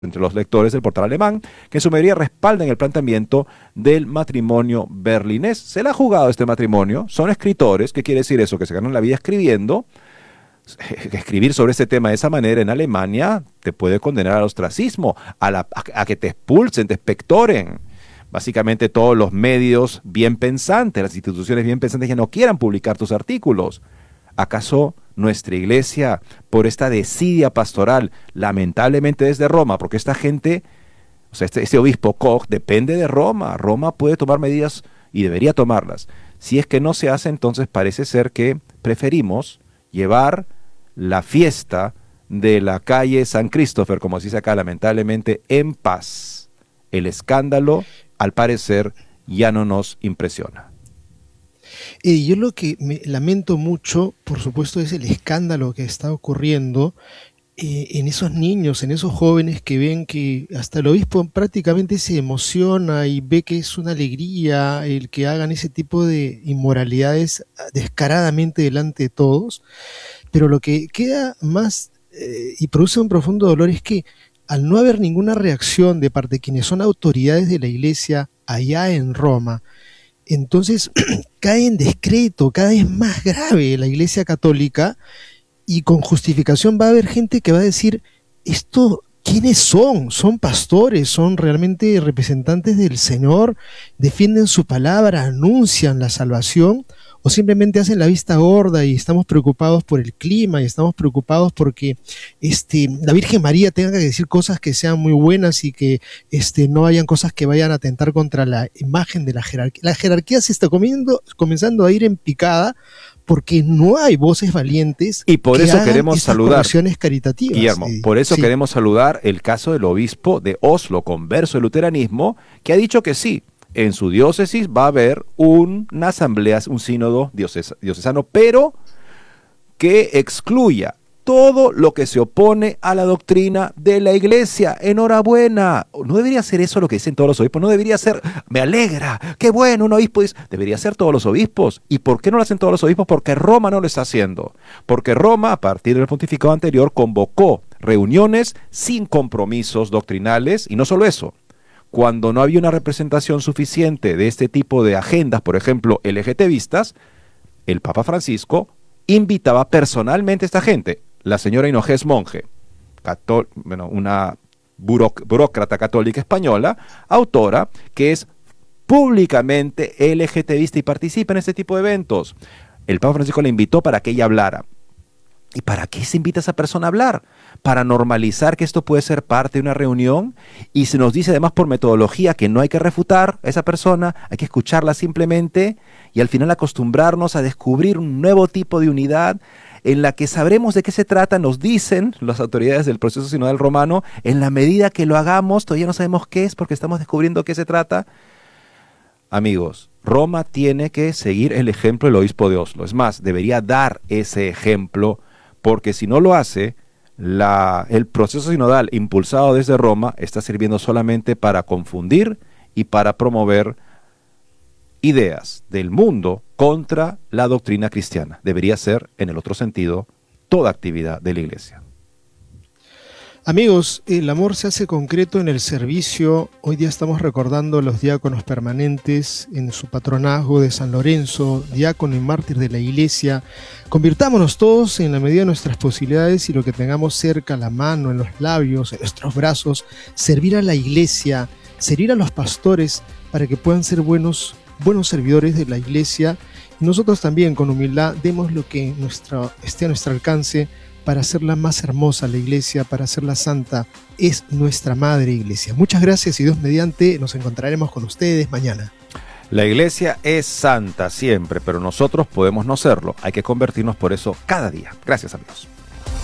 entre los lectores del portal alemán, que en su mayoría respaldan el planteamiento del matrimonio berlinés. Se le ha jugado este matrimonio, son escritores. ¿Qué quiere decir eso? Que se ganan la vida escribiendo. Escribir sobre este tema de esa manera en Alemania te puede condenar al ostracismo, a que te expulsen, te expectoren. Básicamente todos los medios bien pensantes, las instituciones bien pensantes que no quieran publicar tus artículos. ¿Acaso nuestra iglesia, por esta desidia pastoral, lamentablemente desde Roma, porque esta gente, o sea, este obispo Koch depende de Roma? Roma puede tomar medidas y debería tomarlas. Si es que no se hace, entonces parece ser que preferimos llevar la fiesta de la calle San Christopher, como se dice acá, lamentablemente, en paz. El escándalo, al parecer, ya no nos impresiona. Yo lo que me lamento mucho, por supuesto, es el escándalo que está ocurriendo en esos niños, en esos jóvenes que ven que hasta el obispo prácticamente se emociona y ve que es una alegría el que hagan ese tipo de inmoralidades descaradamente delante de todos. Pero lo que queda más y produce un profundo dolor es que al no haber ninguna reacción de parte de quienes son autoridades de la iglesia allá en Roma, entonces cae en descrédito cada vez más grave la iglesia católica, y con justificación va a haber gente que va a decir, esto, ¿quiénes son? Son pastores, son realmente representantes del Señor, defienden su palabra, anuncian la salvación, o simplemente hacen la vista gorda y estamos preocupados por el clima y estamos preocupados porque la Virgen María tenga que decir cosas que sean muy buenas y que no hayan cosas que vayan a atentar contra la imagen de la jerarquía. La jerarquía se está comenzando a ir en picada porque no hay voces valientes. Y por eso queremos saludar, caritativas. Guillermo, por eso queremos saludar el caso del obispo de Oslo, converso del luteranismo, que ha dicho que sí, en su diócesis va a haber una asamblea, un sínodo diocesano, pero que excluya todo lo que se opone a la doctrina de la iglesia. Enhorabuena. No debería ser eso lo que dicen todos los obispos. No debería ser, me alegra, qué bueno, un obispo dice. Debería ser todos los obispos. ¿Y por qué no lo hacen todos los obispos? Porque Roma no lo está haciendo. Porque Roma, a partir del pontificado anterior, convocó reuniones sin compromisos doctrinales. Y no solo eso. Cuando no había una representación suficiente de este tipo de agendas, por ejemplo, LGTBistas, el Papa Francisco invitaba personalmente a esta gente. La señora Hinojés Monge, una burócrata católica española, autora, que es públicamente LGTBista y participa en este tipo de eventos. El Papa Francisco la invitó para que ella hablara. ¿Y para qué se invita a esa persona a hablar? Para normalizar que esto puede ser parte de una reunión, y se nos dice además por metodología que no hay que refutar a esa persona, hay que escucharla simplemente y al final acostumbrarnos a descubrir un nuevo tipo de unidad en la que sabremos de qué se trata, nos dicen las autoridades del proceso sinodal romano, en la medida que lo hagamos todavía no sabemos qué es porque estamos descubriendo qué se trata. Amigos, Roma tiene que seguir el ejemplo del obispo de Oslo, es más, debería dar ese ejemplo, porque si no lo hace, el proceso sinodal impulsado desde Roma está sirviendo solamente para confundir y para promover ideas del mundo contra la doctrina cristiana. Debería ser, en el otro sentido, toda actividad de la iglesia. Amigos, el amor se hace concreto en el servicio. Hoy día estamos recordando a los diáconos permanentes en su patronazgo de San Lorenzo, diácono y mártir de la iglesia. Convirtámonos todos en la medida de nuestras posibilidades y lo que tengamos cerca, a la mano, en los labios, en nuestros brazos, servir a la iglesia, servir a los pastores para que puedan ser buenos servidores de la iglesia. Y nosotros también, con humildad, demos lo que esté a nuestro alcance para hacerla más hermosa la iglesia, para hacerla santa. Es nuestra madre iglesia. Muchas gracias y Dios mediante nos encontraremos con ustedes mañana. La iglesia es santa siempre, pero nosotros podemos no serlo. Hay que convertirnos por eso cada día. Gracias, amigos.